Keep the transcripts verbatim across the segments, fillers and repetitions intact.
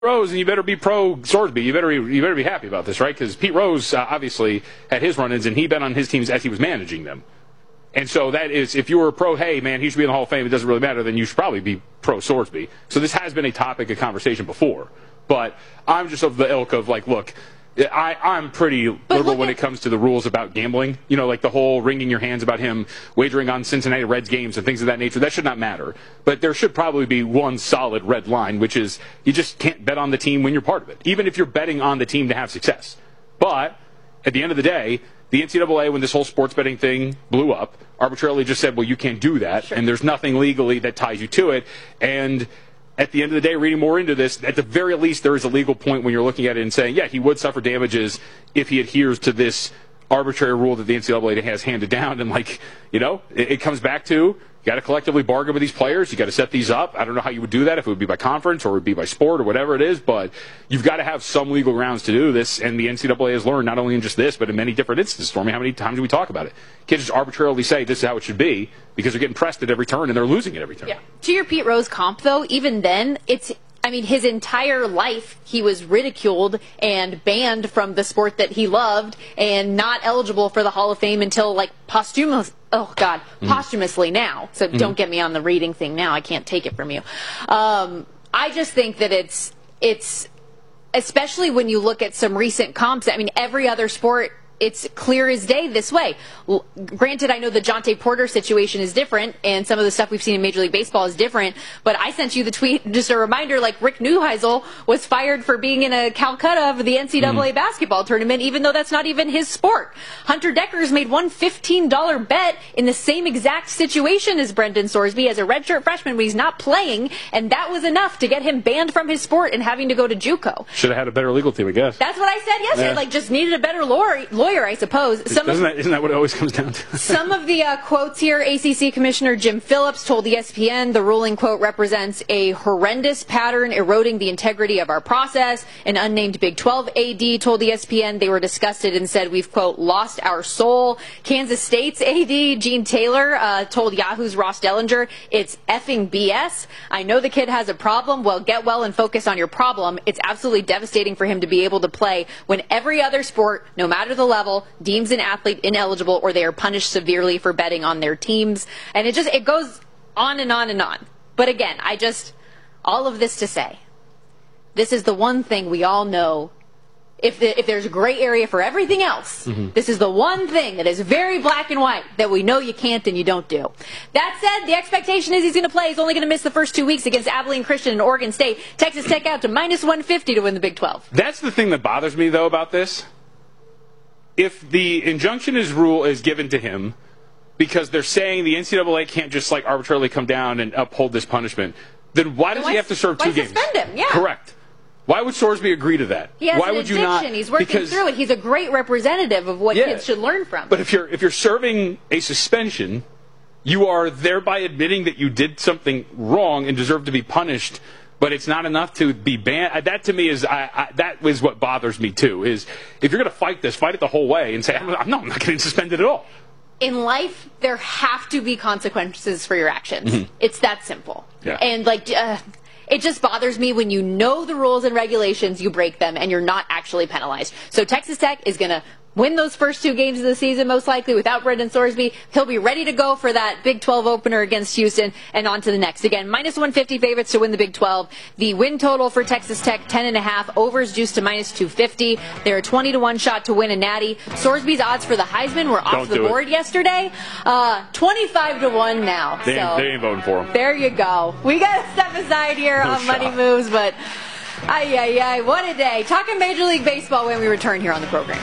Rose, and you better be pro Sorsby. You better be, you better be happy about this, right? Because Pete Rose uh, obviously had his run-ins, and he bet on his teams as he was managing them. And so that is, if you were pro, hey, man, he should be in the Hall of Fame, it doesn't really matter, then you should probably be pro Sorsby. So this has been a topic of conversation before. But I'm just of the ilk of, like, look, I, I'm pretty liberal when it comes to the rules about gambling. You know, like the whole wringing your hands about him wagering on Cincinnati Reds games and things of that nature. That should not matter. But there should probably be one solid red line, which is you just can't bet on the team when you're part of it, even if you're betting on the team to have success. But at the end of the day, the N C double A, when this whole sports betting thing blew up, arbitrarily just said, well, you can't do that, sure. And there's nothing legally that ties you to it. And at the end of the day, reading more into this, at the very least, there is a legal point when you're looking at it and saying, yeah, he would suffer damages if he adheres to this arbitrary rule that the N C double A has handed down. And, like, you know, it, it comes back to you got to collectively bargain with these players. You got to set these up. I don't know how you would do that, if it would be by conference or it would be by sport or whatever it is, but you've got to have some legal grounds to do this. And the N C double A has learned not only in just this, but in many different instances. Stormy, how many times do we talk about it? You can't just arbitrarily say this is how it should be because they're getting pressed at every turn and they're losing at every turn. Yeah. To your Pete Rose comp, though, even then, it's I mean, his entire life he was ridiculed and banned from the sport that he loved and not eligible for the Hall of Fame until, like, posthumous. Oh, God, mm-hmm. posthumously now. So mm-hmm. don't get me on the reading thing now. I can't take it from you. Um, I just think that it's it's especially when you look at some recent comps. I mean, every other sport, it's clear as day this way. L- granted, I know the Jonte Porter situation is different, and some of the stuff we've seen in Major League Baseball is different, but I sent you the tweet, just a reminder, like Rick Neuheisel was fired for being in a Calcutta of the N C double A mm. basketball tournament, even though that's not even his sport. Hunter Deckers made one fifteen dollars bet in the same exact situation as Brendan Sorsby as a redshirt freshman when he's not playing, and that was enough to get him banned from his sport and having to go to JUCO. Should have had a better legal team, I guess. That's what I said yesterday. Yeah. Like, just needed a better lawyer. lawyer I suppose. Some Doesn't of, that, isn't that what it always comes down to? Some of the uh, quotes here, A C C Commissioner Jim Phillips told E S P N the ruling, quote, represents a horrendous pattern eroding the integrity of our process. An unnamed Big twelve A D told E S P N they were disgusted and said we've, quote, lost our soul. Kansas State's A D, Gene Taylor, uh, told Yahoo's Ross Dellinger it's effing B S. I know the kid has a problem. Well, get well and focus on your problem. It's absolutely devastating for him to be able to play when every other sport, no matter the level, deems an athlete ineligible or they are punished severely for betting on their teams. And it just, it goes on and on and on. But again, I just, all of this to say, this is the one thing we all know. If, the, if there's a gray area for everything else, mm-hmm. this is the one thing that is very black and white that we know you can't and you don't do. That said, the expectation is he's going to play. He's only going to miss the first two weeks against Abilene Christian and Oregon State. Texas Tech out to minus one fifty to win the Big twelve. That's the thing that bothers me, though, about this. If the injunction is rule is given to him because they're saying the N C double A can't just, like, arbitrarily come down and uphold this punishment, then why does why, he have to serve two why games? Suspend him, yeah. Correct. Why would Sorsby agree to that? He has why an would addiction. You not? He's working because, through it. He's a great representative of what yeah, kids should learn from. But if you're if you're serving a suspension, you are thereby admitting that you did something wrong and deserve to be punished. But it's not enough to be banned. That to me is I, I, that is what bothers me too. Is if you're going to fight this, fight it the whole way and say, I'm, I'm, no, I'm not getting suspended at all. In life, there have to be consequences for your actions. Mm-hmm. It's that simple. Yeah. And like, uh, it just bothers me when you know the rules and regulations, you break them, and you're not actually penalized. So Texas Tech is going to win those first two games of the season, most likely, without Brendan Sorsby. He'll be ready to go for that Big twelve opener against Houston and on to the next. Again, minus one fifty favorites to win the Big twelve. The win total for Texas Tech, ten and a half. Overs juiced to minus two fifty. They're a twenty to one shot to win a natty. Sorsby's odds for the Heisman were off Don't the board it. yesterday. Uh, twenty-five to one now. They, so ain't, they ain't voting for him. There you go. We got to step aside here no on shot. Money Moves, but ay, ay, ay, what a day. Talking Major League Baseball when we return here on the program.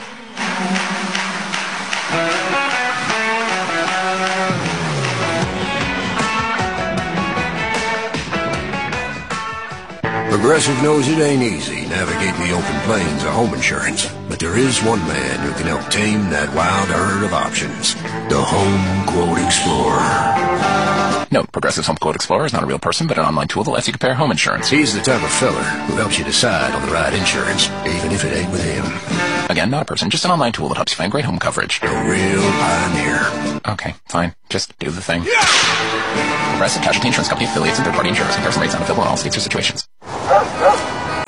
Progressive knows it ain't easy navigating the open plains of home insurance, but there is one man who can help tame that wild herd of options. The Home Quote Explorer. Note, Progressive's Home Quote Explorer is not a real person, but an online tool that lets you compare home insurance. He's the type of feller who helps you decide on the right insurance, even if it ain't with him. Again, not a person, just an online tool that helps you find great home coverage. A real pioneer. Okay, fine. Just do the thing. Progressive Casualty Insurance Company affiliates and third-party insurers. Comparison rates not available in all states or situations.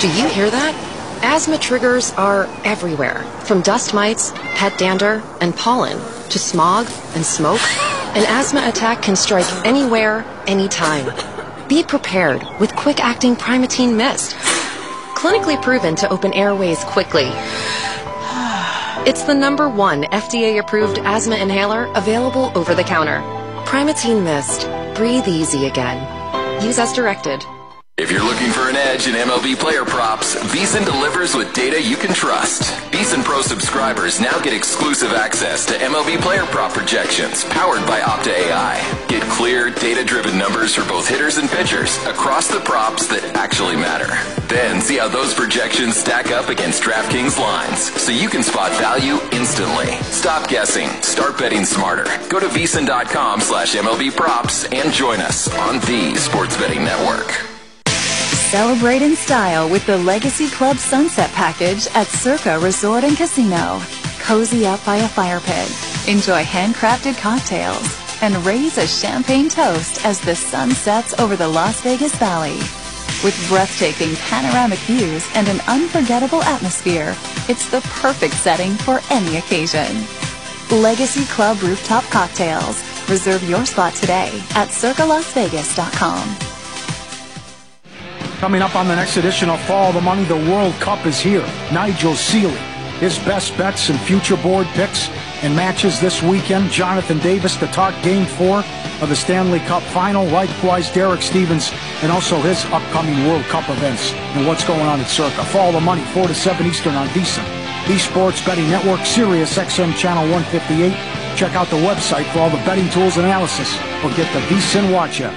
Do you hear that? Asthma triggers are everywhere, from dust mites, pet dander, and pollen, to smog and smoke. An asthma attack can strike anywhere, anytime. Be prepared with quick-acting Primatene Mist. Clinically proven to open airways quickly. It's the number one F D A-approved asthma inhaler available over the counter. Primatene Mist. Breathe easy again. Use as directed. If you're looking for an edge in M L B player props, VEASAN delivers with data you can trust. VEASAN Pro subscribers now get exclusive access to M L B player prop projections powered by Opta A I. Get clear, data-driven numbers for both hitters and pitchers across the props that actually matter. Then see how those projections stack up against DraftKings lines so you can spot value instantly. Stop guessing. Start betting smarter. Go to VEASAN.com slash MLB props and join us on the Sports Betting Network. Celebrate in style with the Legacy Club Sunset Package at Circa Resort and Casino. Cozy up by a fire pit, enjoy handcrafted cocktails, and raise a champagne toast as the sun sets over the Las Vegas Valley. With breathtaking panoramic views and an unforgettable atmosphere, it's the perfect setting for any occasion. Legacy Club Rooftop Cocktails. Reserve your spot today at circa las vegas dot com. Coming up on the next edition of Follow the Money, the World Cup is here. Nigel Seeley, his best bets and future board picks and matches this weekend. Jonathan Davis to talk Game four of the Stanley Cup Final. Likewise, Derek Stevens, and also his upcoming World Cup events and what's going on at Circa. Follow the Money, four to seven Eastern on VEASAN, the Sports Betting Network, Sirius X M Channel one fifty-eight. Check out the website for all the betting tools and analysis, or get the VEASAN Watch app.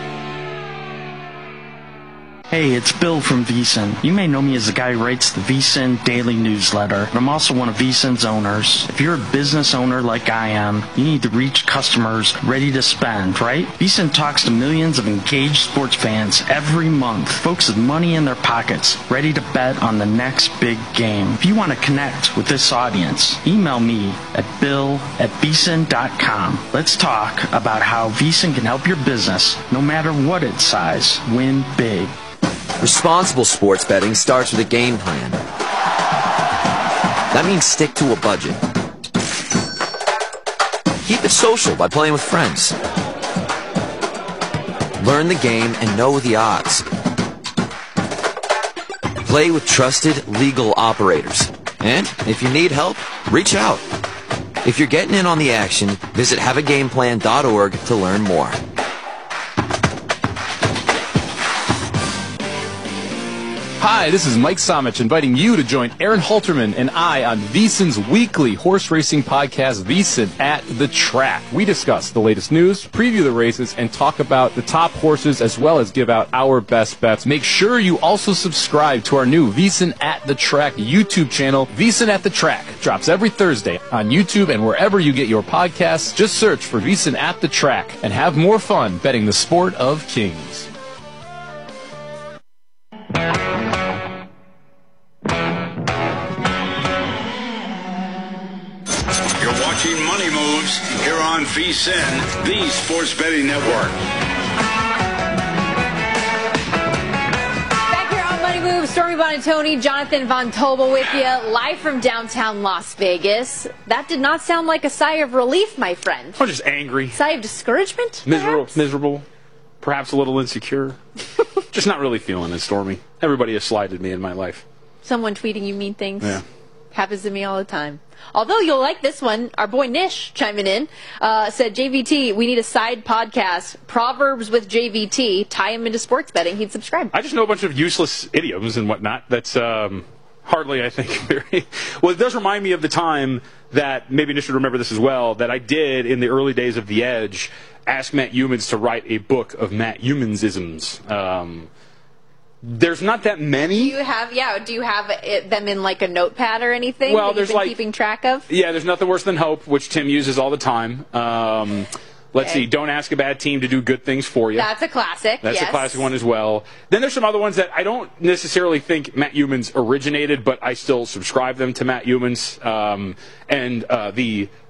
Hey, it's Bill from VEASAN. You may know me as the guy who writes the VEASAN Daily Newsletter, but I'm also one of VEASAN's owners. If you're a business owner like I am, you need to reach customers ready to spend, right? VEASAN talks to millions of engaged sports fans every month, folks with money in their pockets, ready to bet on the next big game. If you want to connect with this audience, email me at bill at VEASAN dot com. Let's talk about how VEASAN can help your business, no matter what its size, win big. Responsible sports betting starts with a game plan. That means stick to a budget. Keep it social by playing with friends. Learn the game and know the odds. Play with trusted legal operators. And if you need help, reach out. If you're getting in on the action, visit have a game plan dot org to learn more. Hi, this is Mike Somich inviting you to join Aaron Halterman and I on VEASAN's weekly horse racing podcast, VEASAN at the Track. We discuss the latest news, preview the races, and talk about the top horses as well as give out our best bets. Make sure you also subscribe to our new VEASAN at the Track YouTube channel. VEASAN at the Track drops every Thursday on YouTube and wherever you get your podcasts. Just search for VEASAN at the Track and have more fun betting the sport of kings. Money Moves here on VEASAN, the Sports Betting Network. Back here on Money Moves, Stormy Buonantony, Jonathan Von Tobel with you, live from downtown Las Vegas. That did not sound like a sigh of relief, my friend. I'm just angry. Sigh of discouragement? Miserable, perhaps? miserable, perhaps a little insecure. Just not really feeling it, Stormy. Everybody has slighted me in my life. Someone tweeting you mean things? Yeah. Happens to me all the time. Although you'll like this one, our boy Nish chiming in, uh, said, J V T, we need a side podcast, Proverbs with J V T, tie him into sports betting. He'd subscribe. I just know a bunch of useless idioms and whatnot. That's um, hardly, I think, very... Well, it does remind me of the time that, maybe Nish should remember this as well, that I did in the early days of The Edge, ask Matt Youmans to write a book of Matt Youmans-isms. Um... There's not that many. Do you have, yeah, do you have it, them in like a notepad or anything well, that there's you've been like, keeping track of? Yeah, there's Nothing Worse Than Hope, which Tim uses all the time. Um, let's okay. see, Don't Ask a Bad Team to Do Good Things For You. That's a classic, That's yes. a classic one as well. Then there's some other ones that I don't necessarily think Matt Youmans originated, but I still subscribe them to Matt Youmans. Um, and uh, the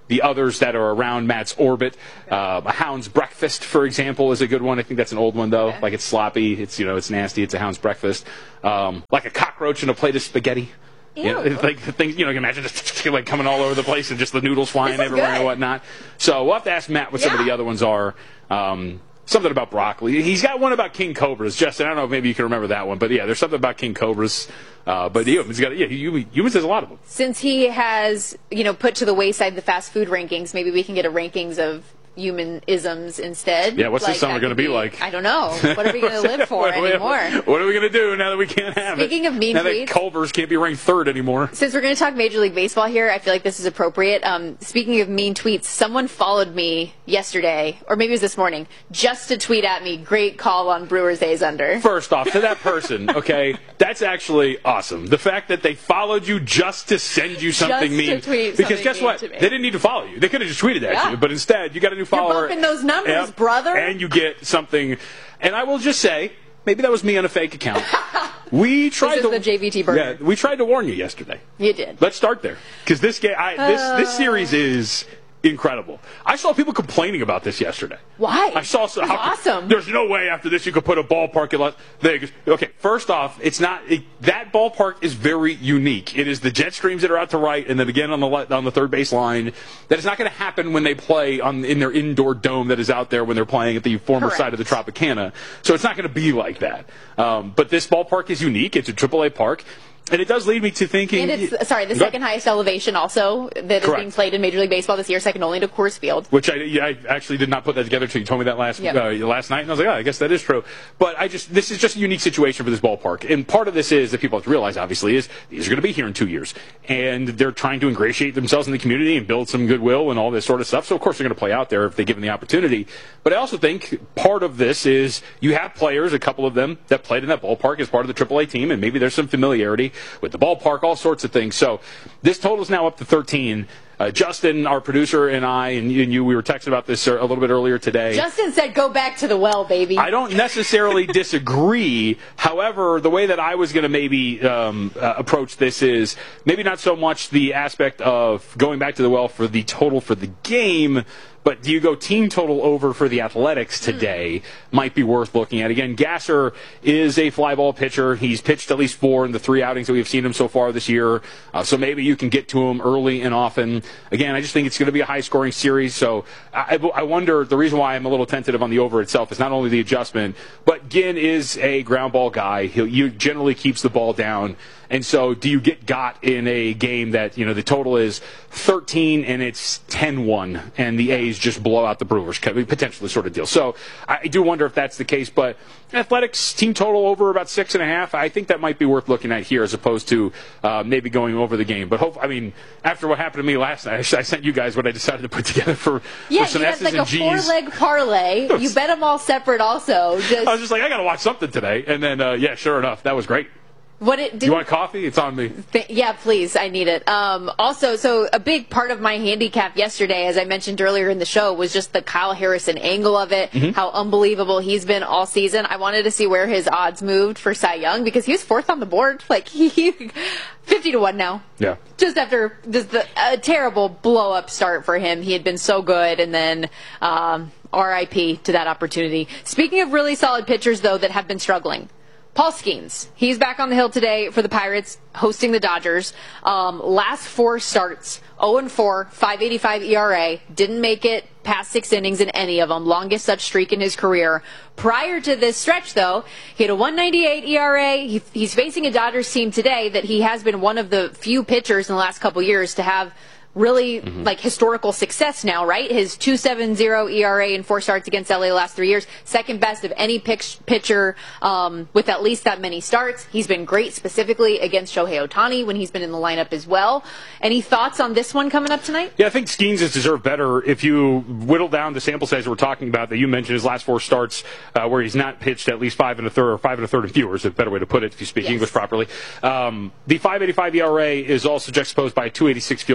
the others that are around Matt's orbit. Uh, a hound's breakfast, for example, is a good one. I think that's an old one, though. Okay. Like, it's sloppy. It's, you know, it's nasty. It's a hound's breakfast. Um, like a cockroach in a plate of spaghetti. Ew. You know, it's like things, you know, you can imagine just like coming all over the place and just the noodles flying everywhere good. and whatnot. So we'll have to ask Matt what yeah. some of the other ones are. Um, something about broccoli. He's got one about king cobras. Justin, I don't know if maybe you can remember that one, but yeah, there's something about king cobras. Uh, but yeah, he's got yeah, humans has a lot of them. Since he has, you know, put to the wayside the fast food rankings, maybe we can get a rankings of human isms instead. Yeah, what's like, this summer going to be, be like? I don't know. What are we going to live for anymore? What are we going to do now that we can't have Speaking it? of mean now tweets, that Culver's can't be ranked third anymore. Since we're going to talk Major League Baseball here, I feel like this is appropriate. Um, speaking of mean tweets, someone followed me yesterday, or maybe it was this morning, just to tweet at me, great call on Brewers A's under. First off, to that person, okay, that's actually awesome. The fact that they followed you just to send you something just mean. To tweet because something guess mean what? To me. They didn't need to follow you. They could have just tweeted at yeah. you. But instead, you got a new follower. You're bumping those numbers, yep, brother. And you get something. And I will just say, maybe that was me on a fake account. We tried this to is the J V T burner. Yeah, we tried to warn you yesterday. You did. Let's start there, because this game, I, this uh, this series is incredible. I saw people complaining about this yesterday. Why? I saw so, how, awesome. There's no way after this you could put a ballpark in Las Vegas. Okay, first off, it's not it, that ballpark is very unique. It is the jet streams that are out to right, and then again on the on the third base line. That is not going to happen when they play on in their indoor dome that is out there when they're playing at the former Correct. side of the Tropicana. So it's not going to be like that. Um, but this ballpark is unique. It's a triple A park. And it does lead me to thinking... And it's, sorry, the second highest elevation also that is Correct. being played in Major League Baseball this year, second only to Coors Field. Which I, yeah, I actually did not put that together until you told me that last yep. uh, last night. And I was like, oh, I guess that is true. But I just this is just a unique situation for this ballpark. And part of this is, that people have to realize, obviously, is these are going to be here in two years. And they're trying to ingratiate themselves in the community and build some goodwill and all this sort of stuff. So, of course, they're going to play out there if they give them the opportunity. But I also think part of this is you have players, a couple of them, that played in that ballpark as part of the triple A team. And maybe there's some familiarity with the ballpark, all sorts of things. So this total is now up to thirteen. Uh, Justin, our producer, and I, and you, and you, we were texting about this a little bit earlier today. Justin said, go back to the well, baby. I don't necessarily disagree. However, the way that I was going to maybe um, uh, approach this is maybe not so much the aspect of going back to the well for the total for the game, but do you go team total over for the Athletics today? Mm. Might be worth looking at. Again, Gasser is a fly ball pitcher. He's pitched at least four in the three outings that we've seen him so far this year. Uh, so maybe you can get to him early and often. Again, I just think it's going to be a high-scoring series. So I, I wonder, the reason why I'm a little tentative on the over itself is not only the adjustment, but Ginn is a ground ball guy. He you generally keeps the ball down. And so do you get got in a game that, you know, the total is thirteen and it's ten one and the A's just blow out the Brewers, potentially sort of deal. So I do wonder if that's the case. But Athletics team total over about six and a half. I think that might be worth looking at here as opposed to uh, maybe going over the game. But hope I mean, after what happened to me last night, I sent you guys what I decided to put together for, yeah, for some you S's had like and a G's. four-leg parlay. You bet them all separate also. Just... I was just like, I got to watch something today. And then, uh, yeah, sure enough, that was great. What it, did, you want coffee? It's on me. Th- yeah, please. I need it. Um, also, so a big part of my handicap yesterday, as I mentioned earlier in the show, was just the Kyle Harrison angle of it, mm-hmm. how unbelievable he's been all season. I wanted to see where his odds moved for Cy Young because he was fourth on the board. Like, he, he fifty to one now. Yeah. Just after just the, a terrible blow-up start for him. He had been so good, and then um, R I P to that opportunity. Speaking of really solid pitchers, though, that have been struggling, Paul Skeens, he's back on the hill today for the Pirates, hosting the Dodgers. Um, last four starts, oh and four, five eighty-five E R A, didn't make it past six innings in any of them, longest such streak in his career. Prior to this stretch, though, he had a one ninety-eight E R A. He, he's facing a Dodgers team today that he has been one of the few pitchers in the last couple years to have really mm-hmm. like historical success now, right? His two seventy E R A in four starts against L A the last three years, second best of any pitch, pitcher um, with at least that many starts. He's been great specifically against Shohei Ohtani when he's been in the lineup as well. Any thoughts on this one coming up tonight? Yeah, I think Skeens has deserved better if you whittle down the sample size that we're talking about that you mentioned his last four starts uh, where he's not pitched at least five and a third or five and a third and fewer is a better way to put it if you speak yes. English properly. Um, the five eighty-five E R A is also juxtaposed by a two eighty-six fielding independence.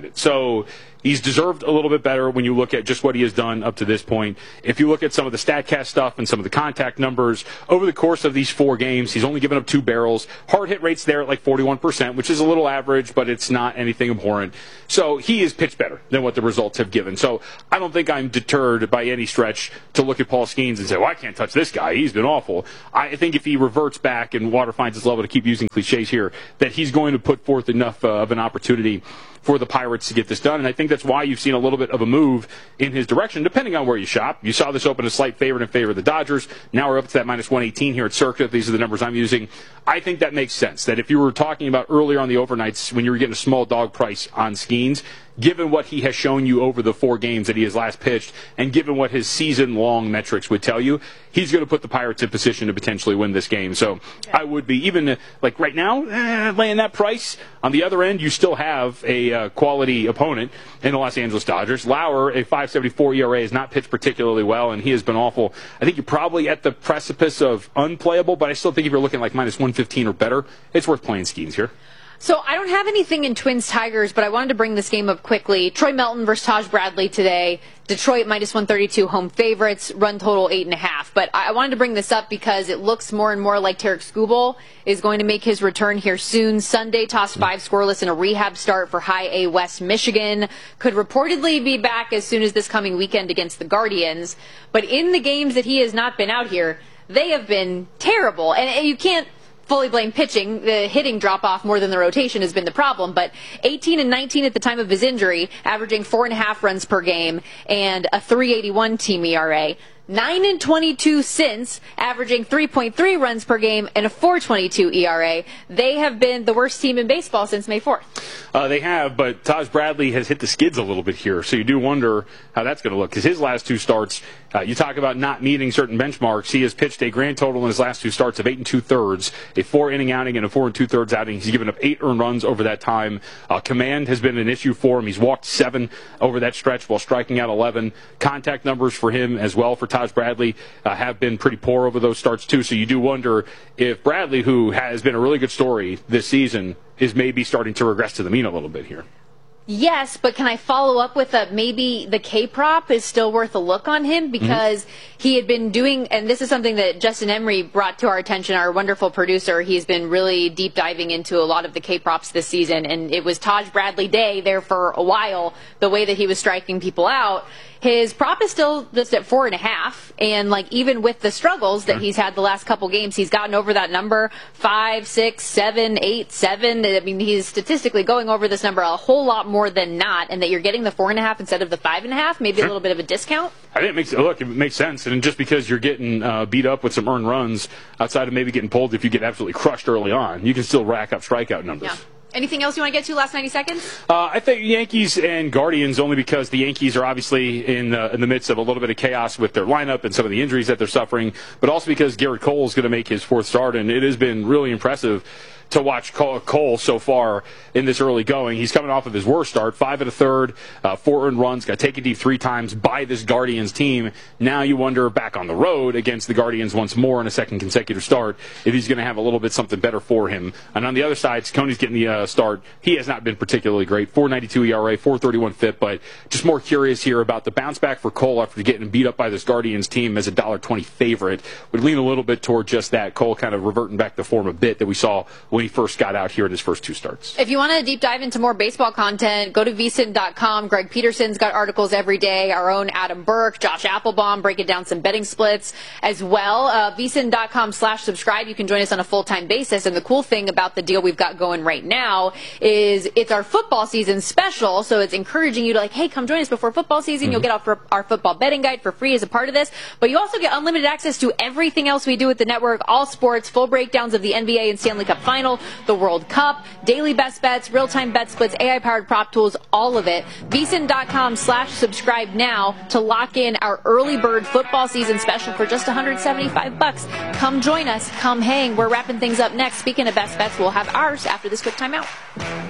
it. So he's deserved a little bit better when you look at just what he has done up to this point. If you look at some of the StatCast stuff and some of the contact numbers, over the course of these four games, he's only given up two barrels. Hard hit rate's there at like forty-one percent, which is a little average, but it's not anything abhorrent. So he is pitched better than what the results have given. So I don't think I'm deterred by any stretch to look at Paul Skeens and say, well, I can't touch this guy. He's been awful. I think if he reverts back and Water finds his level, to keep using cliches here, that he's going to put forth enough uh, of an opportunity for the Pirates to get this done. And I think that's why you've seen a little bit of a move in his direction, depending on where you shop. You saw this open a slight favorite in favor of the Dodgers. Now we're up to that minus one eighteen here at Circa. These are the numbers I'm using. I think that makes sense, that if you were talking about earlier on the overnights when you were getting a small dog price on Skeens, given what he has shown you over the four games that he has last pitched, and given what his season-long metrics would tell you, he's going to put the Pirates in position to potentially win this game. So I would be, even uh, like right now, eh, laying that price. On the other end, you still have a uh, quality opponent in the Los Angeles Dodgers. Lauer, a five seventy-four E R A, has not pitched particularly well, and he has been awful. I think you're probably at the precipice of unplayable, but I still think if you're looking like minus one fifteen or better, it's worth playing Skeens here. So I don't have anything in Twins Tigers, but I wanted to bring this game up quickly. Troy Melton versus Taj Bradley today. Detroit minus one thirty-two home favorites. Run total eight and a half. But I wanted to bring this up because it looks more and more like Tarek Skubal is going to make his return here soon. Sunday tossed five scoreless in a rehab start for High A West Michigan. Could reportedly be back as soon as this coming weekend against the Guardians. But in the games that he has not been out here, they have been terrible. And you can't fully blame pitching. The hitting drop-off more than the rotation has been the problem, but eighteen and nineteen at the time of his injury, averaging four and a half runs per game and a three eighty-one team E R A. nine and twenty-two since, averaging three point three runs per game and a four twenty-two E R A. They have been the worst team in baseball since May fourth. Uh, they have, but Taj Bradley has hit the skids a little bit here, so you do wonder how that's going to look, because his last two starts, uh, you talk about not meeting certain benchmarks. He has pitched a grand total in his last two starts of eight and two-thirds, a four-inning outing and a four and two-thirds outing. He's given up eight earned runs over that time. Uh, command has been an issue for him. He's walked seven over that stretch while striking out eleven. Contact numbers for him as well for Taj Bradley uh, have been pretty poor over those starts, too, so you do wonder if Bradley, who has been a really good story this season, is maybe starting to regress to the mean a little bit here. Yes, but can I follow up with a maybe the K-prop is still worth a look on him, because mm-hmm. he had been doing, and this is something that Justin Emery brought to our attention, our wonderful producer. He's been really deep diving into a lot of the K-props this season, and it was Taj Bradley Day there for a while, the way that he was striking people out. His prop is still just at four and a half, and like even with the struggles that he's had the last couple games, he's gotten over that number five, six, seven, eight, seven. I mean, he's statistically going over this number a whole lot more than not, and that you're getting the four and a half instead of the five and a half, maybe a little bit of a discount. I think it makes look it makes sense, and just because you're getting uh, beat up with some earned runs, outside of maybe getting pulled if you get absolutely crushed early on, you can still rack up strikeout numbers. Yeah. Anything else you want to get to last ninety seconds? Uh, I think Yankees and Guardians, only because the Yankees are obviously in, uh, in the midst of a little bit of chaos with their lineup and some of the injuries that they're suffering, but also because Garrett Cole is going to make his fourth start, and it has been really impressive to watch Cole so far in this early going. He's coming off of his worst start, five and a third, uh, four earned runs, got taken deep three times by this Guardians team. Now you wonder, back on the road against the Guardians once more in a second consecutive start, if he's going to have a little bit something better for him. And on the other side, Coney's getting the uh, start. He has not been particularly great. four ninety-two E R A, four thirty-one F I P, but just more curious here about the bounce back for Cole after getting beat up by this Guardians team as a one dollar twenty favorite. Would lean a little bit toward just that. Cole kind of reverting back to form a bit that we saw when he first got out here in his first two starts. If you want to deep dive into more baseball content, go to V S I N dot com. Greg Peterson's got articles every day. Our own Adam Burke, Josh Applebaum breaking down some betting splits as well. Uh, V S I N dot com slash subscribe. You can join us on a full-time basis. And the cool thing about the deal we've got going right now is it's our football season special. So it's encouraging you to like, hey, come join us before football season. Mm-hmm. You'll get our, our football betting guide for free as a part of this. But you also get unlimited access to everything else we do at the network, all sports, full breakdowns of the N B A and Stanley Cup Final, the World Cup, daily best bets, real-time bet splits, A I-powered prop tools, all of it. V S I N dot com slash subscribe now to lock in our early bird football season special for just one hundred seventy-five bucks. Come join us. Come hang. We're wrapping things up next. Speaking of best bets, we'll have ours after this quick timeout.